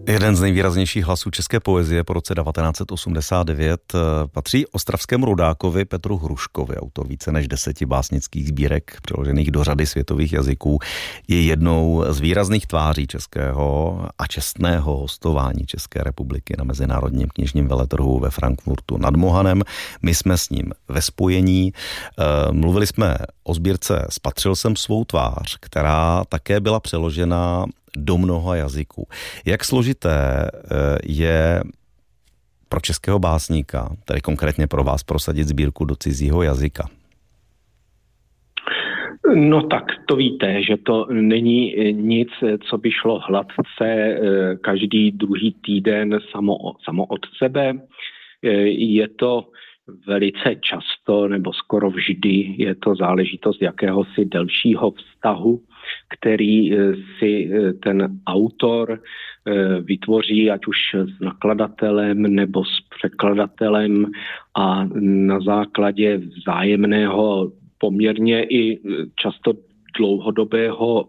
Jeden z nejvýraznějších hlasů české poezie po roce 1989 patří ostravskému rodákovi Petru Hruškovi, autor více než 10 básnických sbírek přeložených do řady světových jazyků. Je jednou z výrazných tváří českého a čestného hostování České republiky na Mezinárodním knižním veletrhu ve Frankfurtu nad Mohanem. My jsme s ním ve spojení. Mluvili jsme o sbírce Spatřil jsem svou tvář, která také byla přeložena do mnoha jazyků. Jak složité je pro českého básníka, tedy konkrétně pro vás, prosadit sbírku do cizího jazyka? No tak to víte, že to není nic, co by šlo hladce každý druhý týden samo od sebe. Je to velice často nebo skoro vždy je to záležitost jakéhosi delšího vztahu, který si ten autor vytvoří, ať už s nakladatelem nebo s překladatelem, a na základě vzájemného poměrně i často dlouhodobého